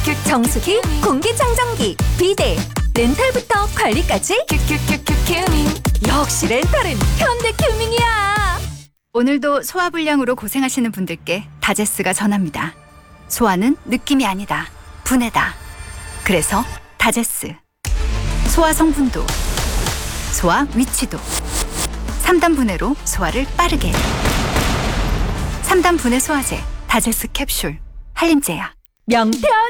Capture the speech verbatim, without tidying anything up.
정수기, 공기청정기, 비데, 렌탈부터 관리까지 큐큐큐큐 역시 렌탈은 현대큐밍이야. 오늘도 소화불량으로 고생하시는 분들께 다제스가 전합니다. 소화는 느낌이 아니다. 분해다. 그래서 다제스. 소화 성분도, 소화 위치도. 삼 단 분해로 소화를 빠르게. 삼 단 분해 소화제 다제스 캡슐 한림제약. 명태현